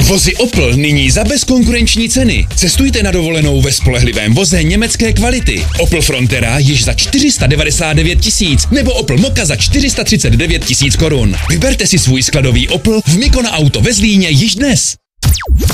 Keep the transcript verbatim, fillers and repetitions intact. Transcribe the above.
Vozy Opel nyní za bezkonkurenční ceny. Cestujte na dovolenou ve spolehlivém voze německé kvality. Opel Frontera již za čtyři sta devadesát devět tisíc nebo Opel Mokka za čtyři sta třicet devět tisíc korun. Vyberte si svůj skladový Opel v Mikona Auto ve Zlíně již dnes.